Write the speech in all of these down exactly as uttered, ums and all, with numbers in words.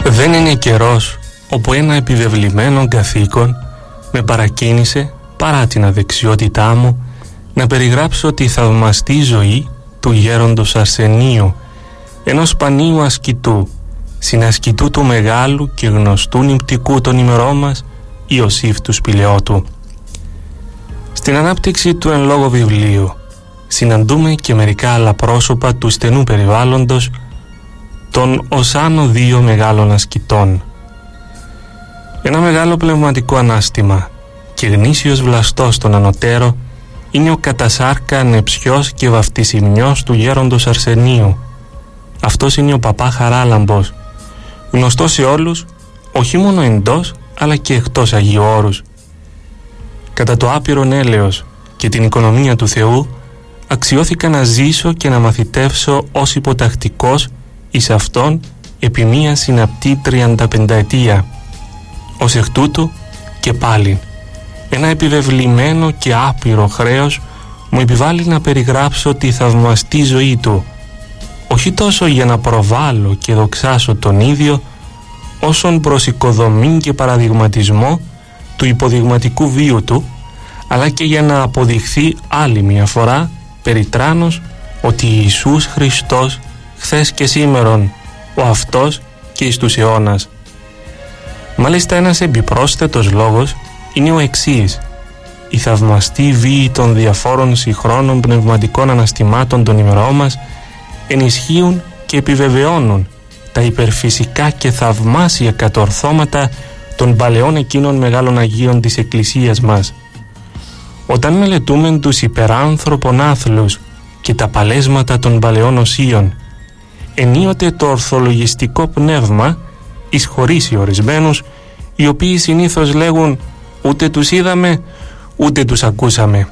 Δεν είναι καιρός όπου ένα επιβεβλημένο καθήκον με παρακίνησε, παρά την αδεξιότητά μου, να περιγράψω τη θαυμαστή ζωή του γέροντος Αρσενίου, ενός σπανίου ασκητού, συνασκητού του μεγάλου και γνωστού νηπτικού των ημερών μας, Ιωσήφ του Σπηλαιώτου. Στην ανάπτυξη του εν λόγω βιβλίου συναντούμε και μερικά άλλα πρόσωπα του στενού περιβάλλοντος των ως άνω δύο μεγάλων ασκητών. Ένα μεγάλο πνευματικό ανάστημα και γνήσιος βλαστός των ανωτέρω είναι ο κατασάρκα ανεψιός και βαφτισιμιός του γέροντος Αρσενίου. Αυτός είναι ο παπά Χαράλαμπος, γνωστός σε όλους, όχι μόνο εντός αλλά και εκτός Αγίου Όρους. Κατά το άπειρον έλεος και την οικονομία του Θεού αξιώθηκα να ζήσω και να μαθητεύσω ως υποτακτικός εις αυτόν επί μία συναπτή τριανταπενταετία. Ως εκ τούτου και πάλι ένα επιβεβλημένο και άπειρο χρέος μου επιβάλλει να περιγράψω τη θαυμαστή ζωή του, όχι τόσο για να προβάλλω και δοξάσω τον ίδιο, όσον προς οικοδομή και παραδειγματισμό του υποδειγματικού βίου του, αλλά και για να αποδειχθεί άλλη μια φορά περιτράνως ότι Ιησούς Χριστός χθες και σήμερον, ο αυτός και εις τους αιώνας. Μάλιστα ένας επιπρόσθετος λόγος είναι ο εξής: η θαυμαστή βίη των διαφόρων συγχρόνων πνευματικών αναστημάτων των ημερών μας ενισχύουν και επιβεβαιώνουν τα υπερφυσικά και θαυμάσια κατορθώματα των παλαιών εκείνων μεγάλων Αγίων της Εκκλησίας μας. Όταν μελετούμε τους υπεράνθρωπων άθλους και τα παλέσματα των παλαιών οσίων, ενίοτε το ορθολογιστικό πνεύμα εισχωρήσει ορισμένους, οι οποίοι συνήθως λέγουν ούτε τους είδαμε ούτε τους ακούσαμε.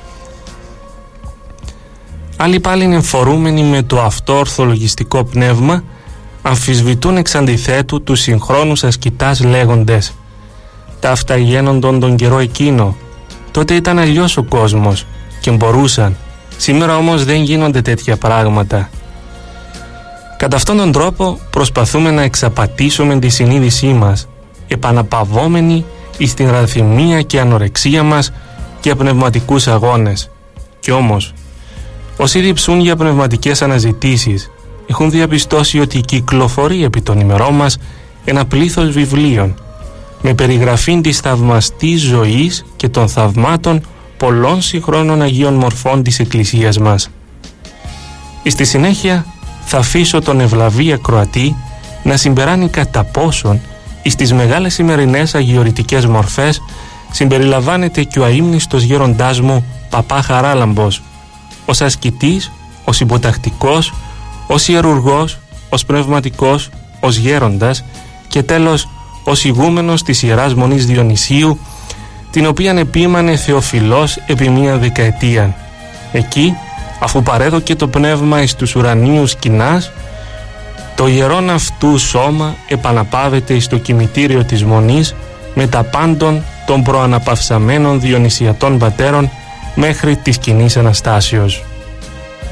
Άλλοι πάλι εμφορούμενοι με το αυτό ορθολογιστικό πνεύμα αμφισβητούν εξ αντιθέτου τους συγχρόνους ασκητάς λέγοντες «Τα αυτά γένοντον τον καιρό εκείνο, τότε ήταν αλλιώς ο κόσμος και μπορούσαν, σήμερα όμως δεν γίνονται τέτοια πράγματα». Κατά αυτόν τον τρόπο προσπαθούμε να εξαπατήσουμε τη συνείδησή μας, επαναπαυόμενοι εις την ραθυμία και ανορεξία μας για πνευματικούς αγώνες. Κι όμως, όσοι διψούν για πνευματικές αναζητήσεις έχουν διαπιστώσει ότι κυκλοφορεί επί των ημερών μας ένα πλήθος βιβλίων με περιγραφή της θαυμαστής ζωής και των θαυμάτων πολλών συγχρόνων Αγίων μορφών της Εκκλησίας μας. Στη συνέχεια θα αφήσω τον ευλαβή ακροατή να συμπεράνει κατά πόσον εις τις μεγάλες σημερινές αγιορητικές μορφές συμπεριλαμβάνεται και ο αείμνηστος γέροντάς μου παπά Χαράλαμπος, ως ασκητής, ως υποτακτικός, ως ιερουργός, ως πνευματικός, ως γέροντας και τέλος ως ηγούμενος της Ιεράς Μονής Διονυσίου, την οποίαν επίμανε Θεοφιλός επί μία δεκαετία. Εκεί, αφού παρέδωκε το πνεύμα εις τους ουρανίους κοινάς, το ιερόν αυτού σώμα επαναπάβεται εις το κημητήριο της Μονής με τα πάντων των προαναπαυσαμένων Διονυσιατών πατέρων μέχρι της κοινής Αναστάσεως.